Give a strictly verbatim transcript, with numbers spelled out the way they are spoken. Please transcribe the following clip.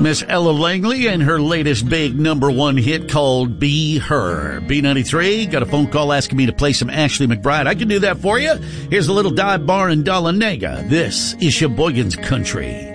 Miss Ella Langley and her latest big number one hit called Be Her. B ninety-three, got a phone call asking me to play some Ashley McBryde. I can do that for you. Here's a little dive bar in Dahlonega. This is Sheboygan's Country.